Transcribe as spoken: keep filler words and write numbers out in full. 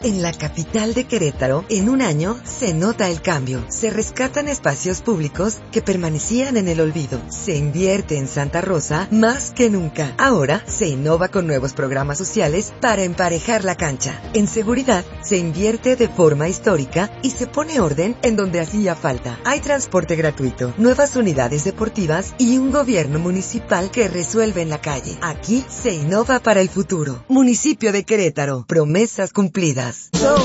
En la capital de Querétaro, en un año, se nota el cambio. Se rescatan espacios públicos que permanecían en el olvido. Se invierte en Santa Rosa más que nunca. Ahora, se innova con nuevos programas sociales para emparejar la cancha. En seguridad, se invierte de forma histórica y se pone orden en donde hacía falta. Hay transporte gratuito, nuevas unidades deportivas y un gobierno municipal que resuelve en la calle. Aquí se innova para el futuro. Municipio de Querétaro. Promesas cumplidas. Show